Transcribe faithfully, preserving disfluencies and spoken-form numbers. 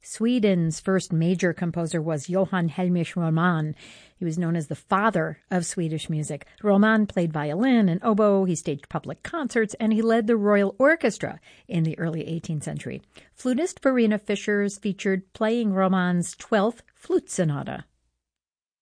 Sweden's first major composer was Johann Heinrich Roman. He was known as the father of Swedish music. Roman played violin and oboe, he staged public concerts, and he led the Royal Orchestra in the early eighteenth century. Flutist Verena Fischer is featured playing Roman's twelfth Flute Sonata.